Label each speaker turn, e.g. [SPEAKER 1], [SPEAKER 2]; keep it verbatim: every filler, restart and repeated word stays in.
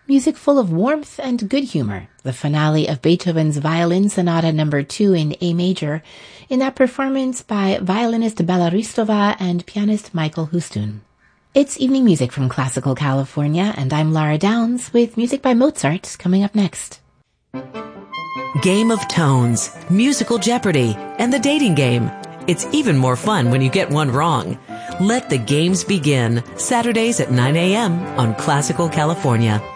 [SPEAKER 1] Music full of warmth and good humor, the finale of Beethoven's Violin Sonata number two in A major, in that performance by violinist Bela Ristova and pianist Michael Hustun. It's Evening Music from Classical California, and I'm Lara Downs with music by Mozart coming up next.
[SPEAKER 2] Game of Tones, Musical Jeopardy, and the dating game. It's even more fun when you get one wrong. Let the games begin, Saturdays at nine a.m. on Classical California.